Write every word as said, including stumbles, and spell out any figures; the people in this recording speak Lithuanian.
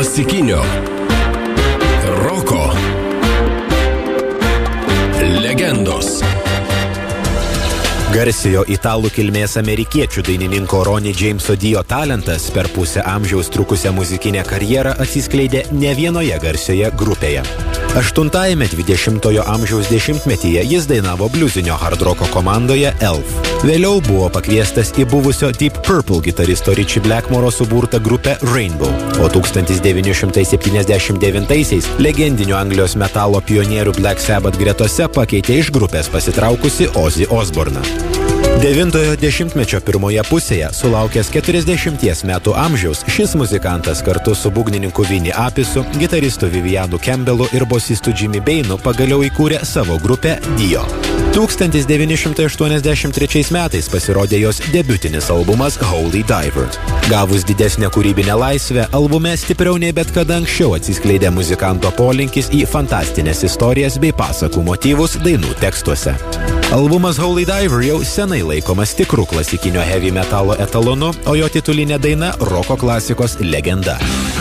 klasikinio roko legendos. Garsiojo italų kilmės amerikiečių dainininko Ronnie Jameso Dio talentas per pusę amžiaus trukusią muzikinę karjerą atsiskleidė ne vienoje garsioje grupėje. Aštuntajame dvidešimtojo amžiaus dešimtmetyje jis dainavo bliuzinio hardroko komandoje Elf. Vėliau buvo pakviestas į buvusio Deep Purple gitaristo Richie Blackmoro suburtą grupę Rainbow, o tūkstantis devyni šimtai septyniasdešimt devintaisiais legendinio Anglijos metalo pionierių Black Sabbath gretose pakeitė iš grupės pasitraukusi Ozzy Osbourną. Devintojo dešimtmečio pirmoje pusėje, sulaukęs keturiasdešimties metų amžiaus, šis muzikantas kartu su būgnininku Vinnie Apisu, gitaristu Vivianu Campbellu ir bosistu Jimmy Bainu pagaliau įkūrė savo grupę Dio. tūkstantis devyni šimtai aštuoniasdešimt trečiais metais pasirodė jos debiutinis albumas Holy Diver. Gavus didesnę kūrybinę laisvę, albume stipriau nei bet kada anksčiau atsiskleidė muzikanto polinkis į fantastinės istorijas bei pasakų motyvus dainų tekstuose. Albumas Holy Diver jau senai laikomas tikrų klasikinio heavy metalo etalonu, o jo titulinė daina roko klasikos legenda.